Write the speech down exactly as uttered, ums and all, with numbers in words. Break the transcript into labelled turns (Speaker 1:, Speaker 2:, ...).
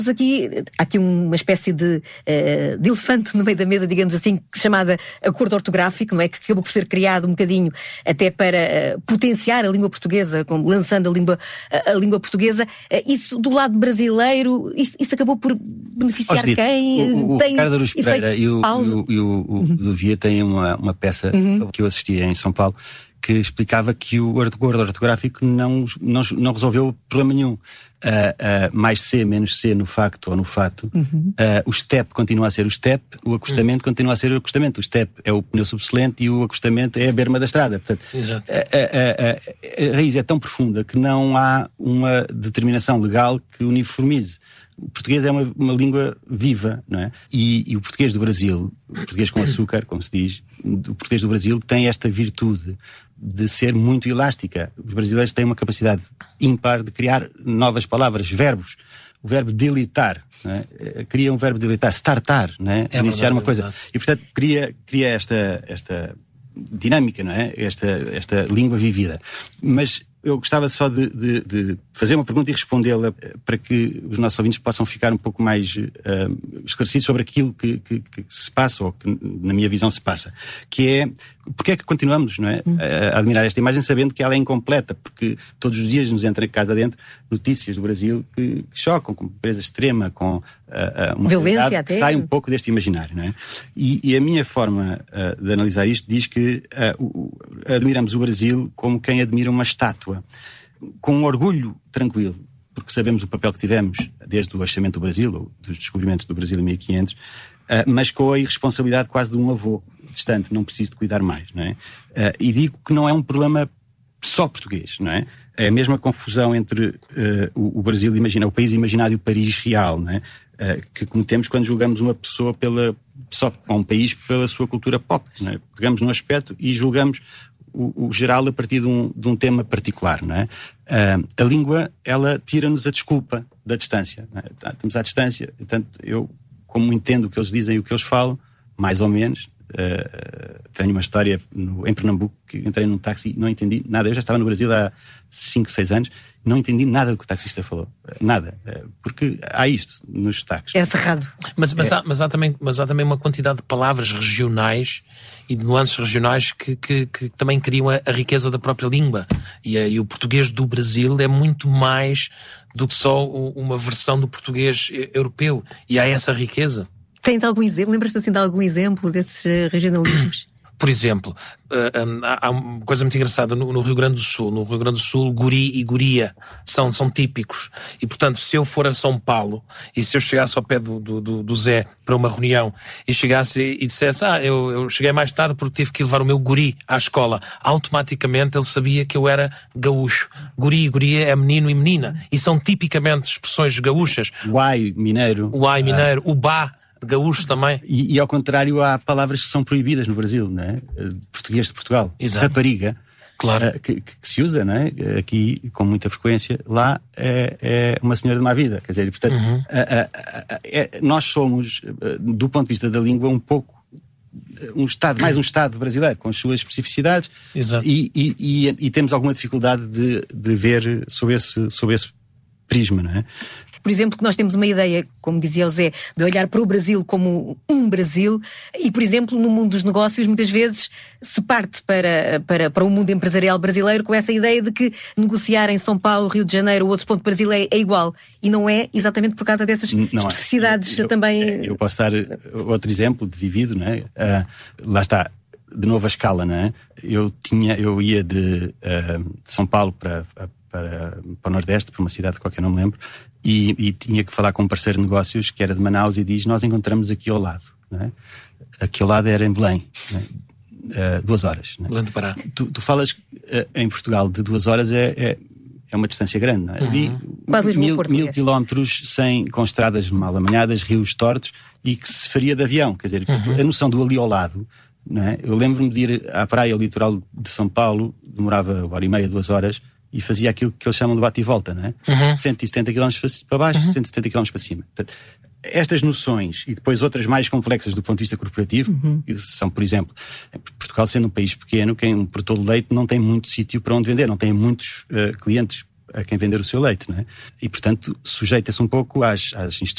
Speaker 1: Aqui, há aqui uma espécie de, uh, de elefante no meio da mesa, digamos assim, chamada acordo ortográfico, não é? Que acabou por ser criado um bocadinho até para uh, potenciar a língua portuguesa, como lançando a língua, a, a língua portuguesa. Uh, isso, do lado brasileiro, isso, isso acabou por beneficiar
Speaker 2: dito,
Speaker 1: quem
Speaker 2: o, o
Speaker 1: tem
Speaker 2: Ricardo Aruz Pereira e o, o, e o, o
Speaker 1: uhum.
Speaker 2: Duvia têm uma, uma peça uhum. que eu assisti em São Paulo, que explicava que o acordo ortográfico não, não, não resolveu problema nenhum. Uh, uh, mais C, menos C no facto ou no fato. Uhum. Uh, o step continua a ser o step, o acostamento uhum. continua a ser o acostamento. O step é o pneu subsolente e o acostamento é a berma da estrada. Portanto,
Speaker 3: Exato.
Speaker 2: A, a, a, a raiz é tão profunda que não há uma determinação legal que uniformize. O português é uma, uma língua viva, não é? E, e o português do Brasil, o português com açúcar, como se diz, o português do Brasil tem esta virtude de ser muito elástica. Os brasileiros têm uma capacidade ímpar de criar novas palavras, verbos. O verbo delitar, não é? Cria um verbo delitar, startar, não é?
Speaker 3: É
Speaker 2: Iniciar
Speaker 3: verdade,
Speaker 2: uma coisa.
Speaker 3: É
Speaker 2: e, portanto, cria, cria esta, esta dinâmica, não é? Esta, esta língua vivida. Mas eu gostava só de, de, de fazer uma pergunta e respondê-la para que os nossos ouvintes possam ficar um pouco mais uh, esclarecidos sobre aquilo que, que, que se passa, ou que na minha visão se passa, que é porque é que continuamos, não é, a admirar esta imagem sabendo que ela é incompleta, porque todos os dias nos entra em casa dentro notícias do Brasil que, que chocam, com pobreza extrema, com uh, uma
Speaker 1: violência até,
Speaker 2: que sai um pouco deste imaginário, não é? E, e a minha forma uh, de analisar isto diz que uh, o, admiramos o Brasil como quem admira uma estátua, com um orgulho tranquilo, porque sabemos o papel que tivemos desde o achamento do Brasil, ou dos descobrimentos do Brasil em mil e quinhentos, uh, mas com a irresponsabilidade quase de um avô distante, não preciso de cuidar mais, não é? Uh, e digo que não é um problema só português, não é? É a mesma confusão entre uh, o, o Brasil, imagina, o país imaginário e o Paris real, não é? Uh, que cometemos quando julgamos uma pessoa pela, só um país pela sua cultura pop, não é? Pegamos no aspecto e julgamos o, o geral a partir de um, de um tema particular, não é? Uh, a língua, ela tira-nos a desculpa da distância, não é? Estamos à distância, portanto, eu, como entendo o que eles dizem e o que eles falam, mais ou menos, uh, tenho uma história no, em Pernambuco, que entrei num táxi e não entendi nada. Eu já estava no Brasil há cinco, seis anos, não entendi nada do que o taxista falou. Nada. Porque há isto nos sotaques.
Speaker 1: É cerrado.
Speaker 3: Mas, mas,
Speaker 2: é.
Speaker 3: há, mas, há também, mas há também uma quantidade de palavras regionais e de nuances regionais que, que, que também criam a, a riqueza da própria língua. E, a, e o português do Brasil é muito mais do que só uma versão do português europeu. E há essa riqueza.
Speaker 1: Tens algum exemplo? Lembras-te assim de algum exemplo desses uh, regionalismos?
Speaker 3: Por exemplo, uh, um, há uma coisa muito engraçada no, no Rio Grande do Sul. No Rio Grande do Sul, guri e guria são, são típicos. E, portanto, se eu for a São Paulo e se eu chegasse ao pé do, do, do Zé para uma reunião e chegasse e dissesse, ah, eu, eu cheguei mais tarde porque tive que levar o meu guri à escola, automaticamente ele sabia que eu era gaúcho. Guri e guria é menino e menina. E são tipicamente expressões gaúchas.
Speaker 2: Uai, mineiro.
Speaker 3: Uai, mineiro. O bá, gaúcho também.
Speaker 2: E, e ao contrário, há palavras que são proibidas no Brasil, não é? Português de Portugal.
Speaker 3: Exato.
Speaker 2: Rapariga.
Speaker 3: Claro.
Speaker 2: Uh, que, que se usa, não é? Aqui, com muita frequência. Lá é, é uma senhora de má vida. Quer dizer, portanto,
Speaker 3: uhum.
Speaker 2: uh, uh, uh, é, nós somos, uh, do ponto de vista da língua, um pouco um Estado, mais um Estado brasileiro, com as suas especificidades.
Speaker 3: Exato.
Speaker 2: E, e, e, e temos alguma dificuldade de, de ver sob esse, sob esse prisma, não é?
Speaker 1: Por exemplo, que nós temos uma ideia, como dizia o Zé, de olhar para o Brasil como um Brasil e, por exemplo, no mundo dos negócios, muitas vezes se parte para, para, para o mundo empresarial brasileiro com essa ideia de que negociar em São Paulo, Rio de Janeiro ou outro ponto do Brasil é, é igual. E não é exatamente por causa dessas não especificidades
Speaker 2: é. eu,
Speaker 1: também...
Speaker 2: Eu posso dar outro exemplo de vivido, não é? Uh, lá está, de novo a escala, não é? Eu, tinha, eu ia de, uh, de São Paulo para, para, para o Nordeste, para uma cidade qualquer, não me lembro, E, e tinha que falar com um parceiro de negócios que era de Manaus e diz, nós encontramos aqui ao lado, não é? Aqui ao lado era em Belém, não é? uh, duas horas, não é?
Speaker 3: Belém de Pará.
Speaker 2: Tu, tu falas uh, em Portugal de duas horas é, é, é uma distância grande, não é?
Speaker 3: Uhum.
Speaker 2: E,
Speaker 1: Quase
Speaker 2: mil,
Speaker 1: Lisboa,
Speaker 2: mil quilómetros sem, com estradas mal amanhadas, rios tortos e que se faria de avião, quer dizer, uhum. a noção do ali ao lado, não é? Eu lembro-me de ir à praia, ao litoral de São Paulo, demorava uma hora e meia, duas horas, e fazia aquilo que eles chamam de bate e volta, não é? Uhum. cento e setenta quilómetros para baixo, uhum. cento e setenta quilómetros para cima. Portanto, estas noções, e depois outras mais complexas do ponto de vista corporativo, uhum. são, por exemplo, Portugal sendo um país pequeno, quem um produtor de leite não tem muito sítio para onde vender, não tem muitos uh, clientes a quem vender o seu leite, não é? E, portanto, sujeita-se um pouco às, às